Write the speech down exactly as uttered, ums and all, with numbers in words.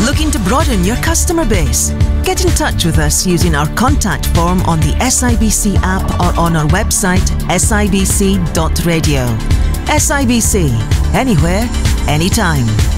Looking to broaden your customer base? Get in touch with us using our contact form on the S I B C app or on our website S I B C dot radio. S I B C, anywhere, anytime.